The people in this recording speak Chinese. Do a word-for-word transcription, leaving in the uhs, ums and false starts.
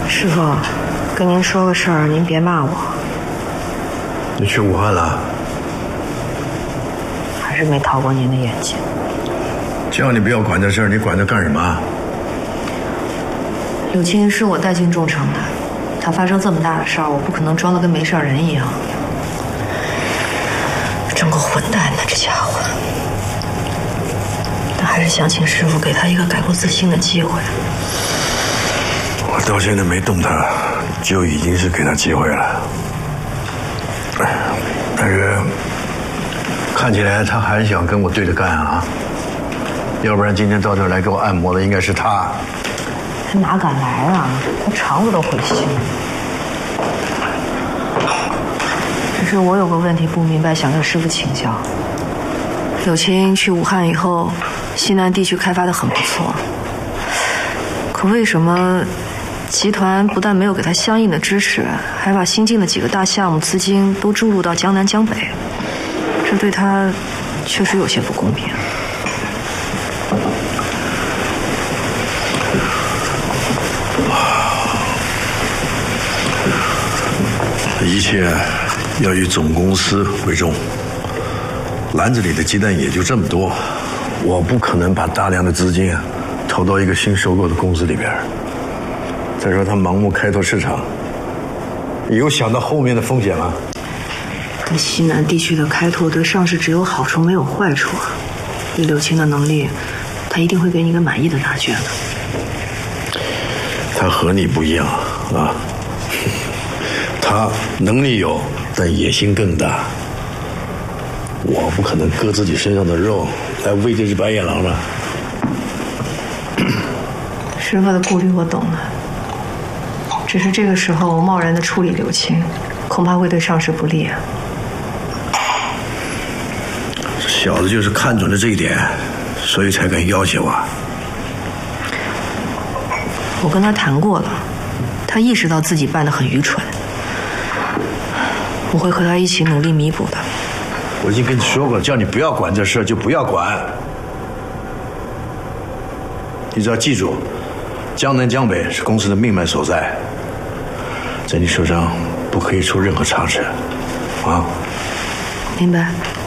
师傅，跟您说个事儿，您别骂我。 你去武汉了？ 还是没逃过您的眼睛。 叫你不要管这事儿，你管它干什么？ 柳青是我带进众城的，他发生这么大的事儿，我不可能装得跟没事人一样。真够混蛋的，这家伙。但还是想请师傅给他一个改过自新的机会。 我到现在没动他，就已经是给他机会了。但是看起来他还想跟我对着干啊！要不然今天到这儿来给我按摩的应该是他。 他哪敢来啊？他肠子都悔青。只是我有个问题不明白，想跟师傅请教。柳青去武汉以后，西南地区开发的很不错，可为什么集团不但没有给他相应的支持，还把新进的几个大项目资金都注入到江南江北？这对他确实有些不公平。 一切要以总公司为重，篮子里的鸡蛋也就这么多，我不可能把大量的资金投到一个新收购的公司里边。再说他盲目开拓市场，有想到后面的风险吗？ 但西南地区的开拓对上市只有好处没有坏处啊。以柳青的能力，他一定会给你一个满意的答卷的。 他和你不一样啊，他能力有，但野心更大。我不可能割自己身上的肉来喂这只白眼狼了。 师傅的顾虑我懂了，只是这个时候我贸然的处理柳青，恐怕会对上市不利啊。 这小子就是看准了这一点，所以才敢要挟我。 我跟他谈过了，他意识到自己办得很愚蠢，我会和他一起努力弥补的。 我已经跟你说过了，叫你不要管这事就不要管。你只要记住，江南江北是公司的命脉所在，在你手上不可以出任何差池，啊？ 明白。